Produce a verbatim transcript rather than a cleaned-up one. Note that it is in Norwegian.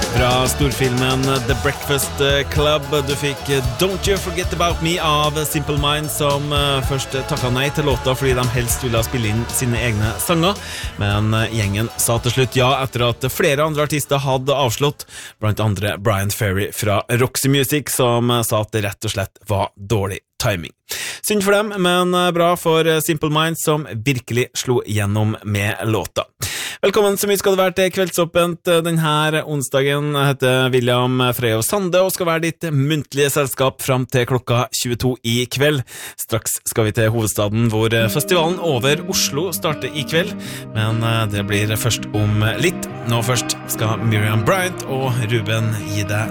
Fra storfilmen The Breakfast Club. Du fikk Don't You Forget About Me av Simple Minds, som først takket nei til låta fordi de helst ville spille inn sine egne sanger. Men gjengen sa til slutt ja etter at flere andre artister hadde avslått, blant andre Brian Ferry fra Roxy Music, som sa at det rett og slett var dårlig timing. Synd for dem, men bra for Simple Minds, som virkelig slo gjennom med låta. Velkommen, så mye skal det være til Kveldsåpent denne onsdagen. Jeg heter William Freyov Sande og skal være ditt muntlige selskap frem til klokka tjueto i kveld. Straks skal vi til hovedstaden, hvor festivalen over Oslo starter i kveld, men det blir først om litt. Nå først skal Miriam Bryant og Ruben gi deg